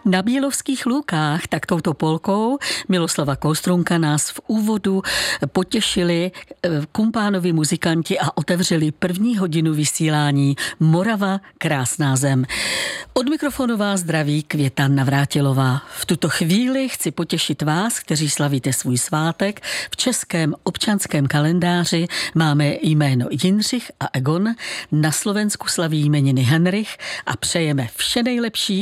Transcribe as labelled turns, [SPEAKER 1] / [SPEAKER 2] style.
[SPEAKER 1] Na Bílovských lůkách, tak touto polkou Miloslava Koustrunka nás v úvodu potěšili kumpánovi muzikanti a otevřeli první hodinu vysílání Morava, krásná zem. Od mikrofonu vás zdraví Květa Navrátilová. V tuto chvíli chci potěšit vás, kteří slavíte svůj svátek. V českém občanském kalendáři máme jméno Jindřich a Egon, na Slovensku slaví jmeniny Henrich a přejeme vše nejlepší